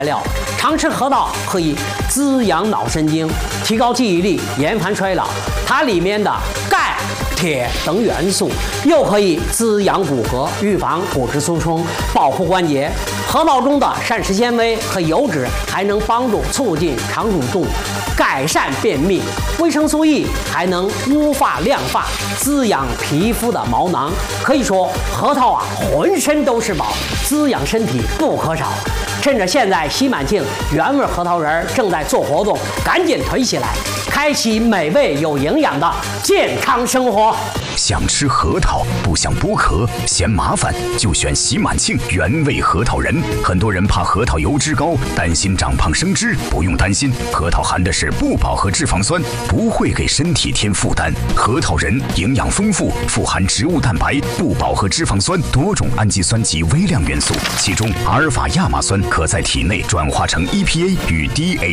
料，常吃核桃可以滋养脑神经，提高记忆力，延缓衰老。它里面的钙、铁等元素又可以滋养骨骼，预防骨质疏松，保护关节。核桃中的膳食纤维和油脂还能帮助促进肠蠕动，改善便秘。维生素 E 还能乌发亮发，滋养皮肤的毛囊。可以说，核桃啊，浑身都是宝，滋养身体不可少。趁着现在西满庆原味核桃仁正在做活动，赶紧囤起来，开启美味有营养的健康生活。 想吃核桃不想剥壳，嫌麻烦就选喜满庆原味核桃仁。很多人怕核桃油脂高，担心长胖生脂，不用担心，核桃含的是不饱和脂肪酸，不会给身体添负担。核桃仁营养丰富，富含植物蛋白、不饱和脂肪酸、多种氨基酸及微量元素，其中阿尔法亚麻酸可在体内转化成 EPA 与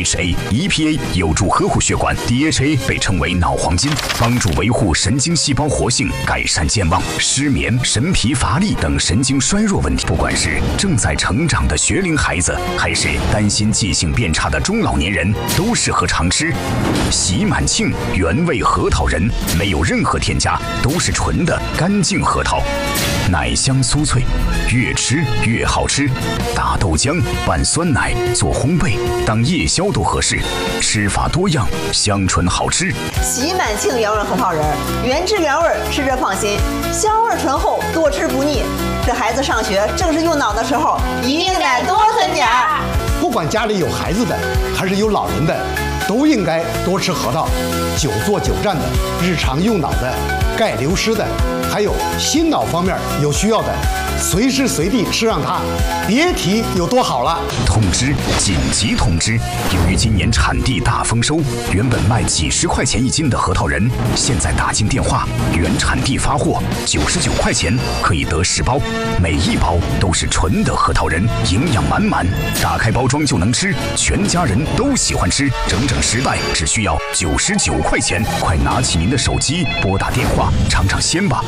DHA。EPA 有助呵护血管 ，DHA 被称为脑黄金，帮助维护神经细胞活性，改善健忘、失眠、神疲乏力等神经衰弱问题。不管是正在成长的学龄孩子，还是担心记性变差的中老年人，都适合常吃。喜满庆原味核桃仁，没有任何添加，都是纯的干净核桃，奶香酥脆，越吃越好吃。打豆浆、拌酸奶、做烘焙、当夜宵都合适，吃法多样，香醇好吃。 喜满庆原味核桃仁，原汁原味，吃着放心，香味醇厚，多吃不腻。这孩子上学正是用脑的时候，一定得多囤点儿。 不管家里有孩子的还是有老人的，都应该多吃核桃。久坐久站的、日常用脑的、钙流失的，还有心脑方面有需要的，随时随地吃上它，别提有多好了。 通知！紧急通知！由于今年产地大丰收，原本卖几十块钱一斤的核桃仁，现在打进电话，原产地发货99块钱可以得10包，每一包都是纯的核桃仁，营养满满，打开包装就能吃，全家人都喜欢吃，整整10袋，只需要99块钱，快拿起您的手机，拨打电话，尝尝鲜吧。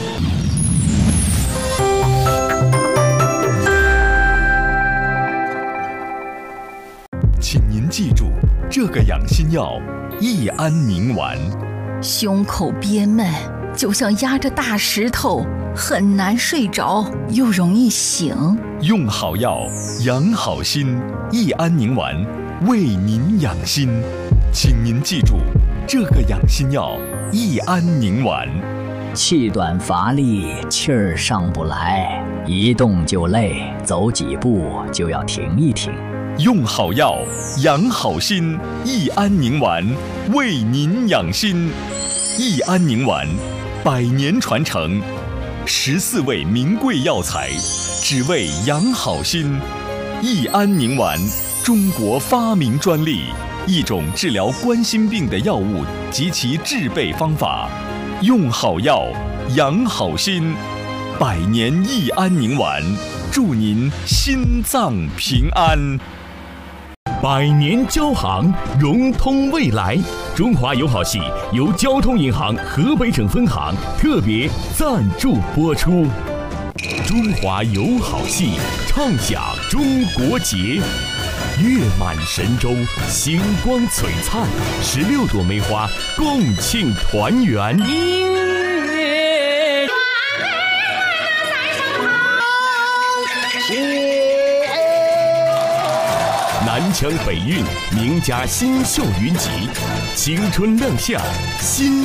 请您记住，这个养心药益安宁丸。 胸口憋闷，就像压着大石头，很难睡着，又容易醒。 用好药，养好心，益安宁丸为您养心。请您记住，这个养心药益安宁丸。 气短乏力，气儿上不来，一动就累，走几步就要停一停。 用好药，养好心，益安宁丸为您养心。益安宁丸100年传承，14味名贵药材，只为养好心。益安宁丸，中国发明专利，一种治疗冠心病的药物及其制备方法。用好药，养好心，100年益安宁丸，祝您心脏平安。 100年交行，融通未来。中华友好系由交通银行河北省分行特别赞助播出。中华友好系畅享中国节，月满神州，星光璀璨，16朵梅花共庆团圆。南腔北韵，名家新秀云集，青春亮相，新